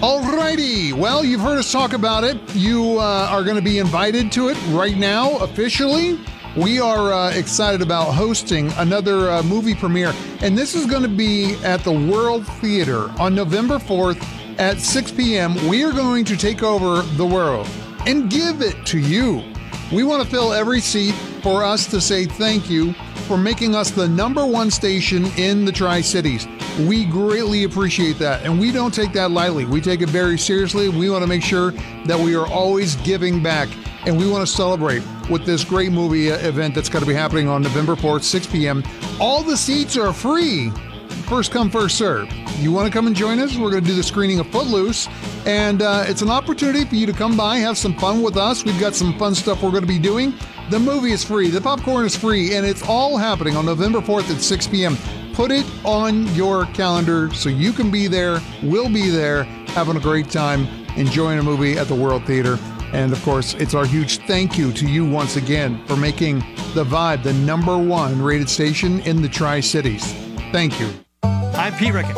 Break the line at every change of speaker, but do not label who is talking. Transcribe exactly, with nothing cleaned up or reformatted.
Alrighty, well, you've heard us talk about it. You uh, are going to be invited to it right now, officially. We are uh, excited about hosting another uh, movie premiere, and this is going to be at the World Theater on November fourth at six p.m. We are going to take over the world and give it to you. We want to fill every seat for us to say thank you for making us the number one station in the Tri-Cities. We greatly appreciate that, and we don't take that lightly. We take it very seriously. We want to make sure that we are always giving back, and we want to celebrate with this great movie event that's going to be happening on November fourth, six p.m. All the seats are free. First come, first serve. You want to come and join us? We're going to do the screening of Footloose, and uh, it's an opportunity for you to come by, have some fun with us. We've got some fun stuff we're going to be doing. The movie is free. The popcorn is free, and it's all happening on November fourth at six p.m. Put it on your calendar so you can be there. We'll be there having a great time, enjoying a movie at the World Theater. And of course, it's our huge thank you to you once again for making The Vibe the number one rated station in the Tri-Cities. Thank you.
I'm Pete Rickett.